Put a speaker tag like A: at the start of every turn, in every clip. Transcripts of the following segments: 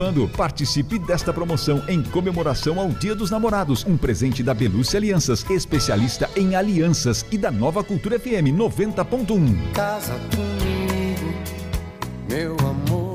A: Participe desta promoção em comemoração ao Dia dos Namorados. Um presente da Belucci Alianças, especialista em alianças, e da Nova Cultura FM 90.1.
B: Casa comigo, meu amor.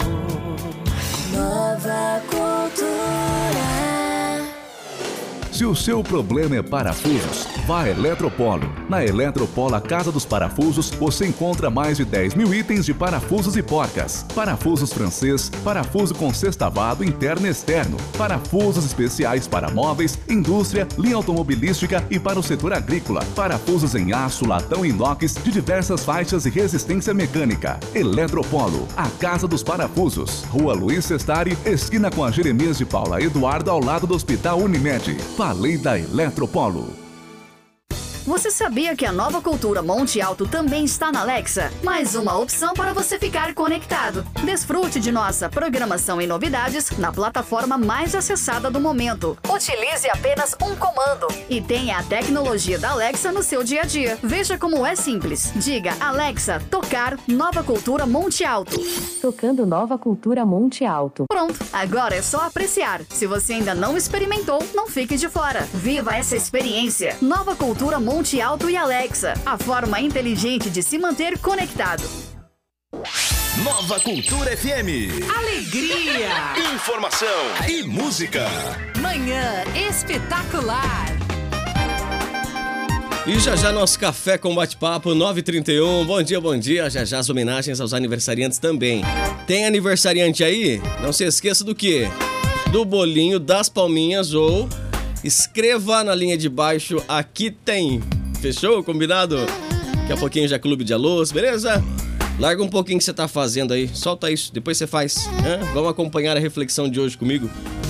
B: Nova Cultura.
C: Se o seu problema é parafusos, vá à Eletropolo. Na Eletropolo, a Casa dos Parafusos, você encontra mais de 10 mil itens de parafusos e porcas. Parafusos francês, parafuso com sextavado interno e externo, parafusos especiais para móveis, indústria, linha automobilística e para o setor agrícola. Parafusos em aço, latão e inox de diversas faixas e resistência mecânica. Eletropolo, a Casa dos Parafusos. Rua Luiz Sestari, esquina com a Jeremias de Paula Eduardo, ao lado do Hospital Unimed. Falei da Eletropolo.
D: Você sabia que a Nova Cultura Monte Alto também está na Alexa? Mais uma opção para você ficar conectado. Desfrute de nossa programação e novidades na plataforma mais acessada do momento. Utilize apenas um comando e tenha a tecnologia da Alexa no seu dia a dia. Veja como é simples. Diga: Alexa, tocar Nova Cultura Monte Alto.
E: Tocando Nova Cultura Monte Alto.
D: Pronto, agora é só apreciar. Se você ainda não experimentou, não fique de fora. Viva essa experiência. Nova Cultura Monte Alto e Alexa, a forma inteligente de se manter conectado.
F: Nova Cultura FM.
G: Alegria,
F: informação e música.
G: Manhã espetacular.
H: E já já nosso café com bate-papo 9h31. Bom dia. Já já as homenagens aos aniversariantes também. Tem aniversariante aí? Não se esqueça do quê? Do bolinho, das palminhas, ou escreva na linha de baixo: aqui tem. Fechou? Combinado? Daqui a pouquinho já clube de alôs, beleza? Larga um pouquinho que você tá fazendo aí. Solta isso, depois você faz. Vamos acompanhar a reflexão de hoje comigo?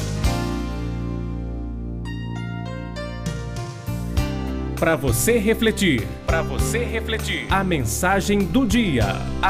I: Para você refletir. A mensagem do dia.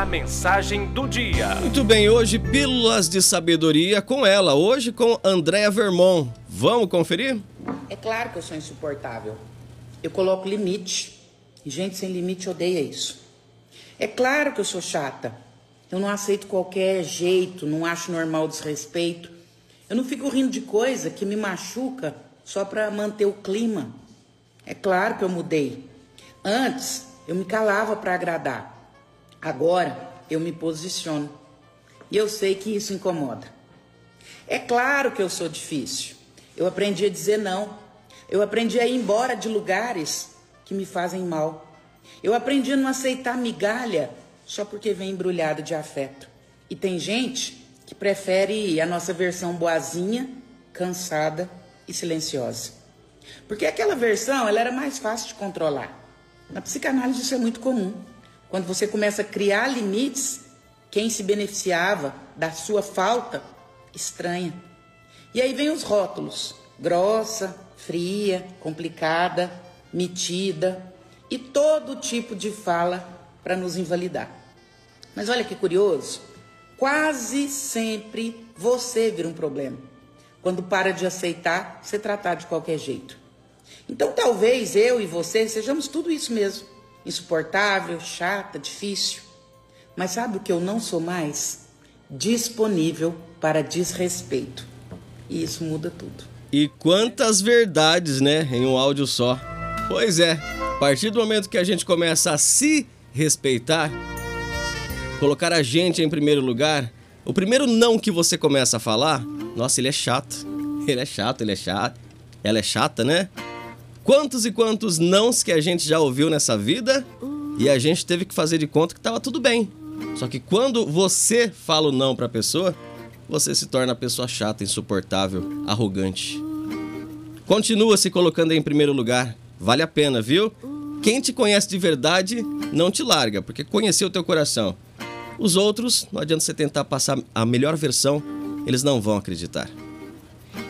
H: Muito bem, hoje pílulas de sabedoria com ela. Hoje com Andréa Vermont. Vamos conferir?
J: É claro que eu sou insuportável. Eu coloco limite. E gente sem limite odeia isso. É claro que eu sou chata. Eu não aceito qualquer jeito, não acho normal o desrespeito. Eu não fico rindo de coisa que me machuca só para manter o clima. É claro que eu mudei. Antes, eu me calava para agradar. Agora, eu me posiciono. E eu sei que isso incomoda. É claro que eu sou difícil. Eu aprendi a dizer não. Eu aprendi a ir embora de lugares que me fazem mal. Eu aprendi a não aceitar migalha só porque vem embrulhado de afeto. E tem gente que prefere a nossa versão boazinha, cansada e silenciosa. Porque aquela versão, ela era mais fácil de controlar. Na psicanálise isso é muito comum. Quando você começa a criar limites, quem se beneficiava da sua falta, estranha. E aí vem os rótulos: grossa, fria, complicada, metida e todo tipo de fala para nos invalidar. Mas olha que curioso, quase sempre você vira um problema quando para de aceitar ser tratado de qualquer jeito. Então talvez eu e você sejamos tudo isso mesmo: insuportável, chata, difícil. Mas sabe o que eu não sou mais? Disponível para desrespeito. E isso muda tudo.
H: E quantas verdades, né, em um áudio só. Pois é, a partir do momento que a gente começa a se respeitar, colocar a gente em primeiro lugar, o primeiro não que você começa a falar: nossa, ele é chato, ela é chata, né? Quantos e quantos nãos que a gente já ouviu nessa vida e a gente teve que fazer de conta que tava tudo bem. Só que quando você fala o não pra pessoa, você se torna a pessoa chata, insuportável, arrogante. Continua se colocando em primeiro lugar. Vale a pena, viu? Quem te conhece de verdade não te larga, porque conheceu o teu coração. Os outros, não adianta você tentar passar a melhor versão, eles não vão acreditar.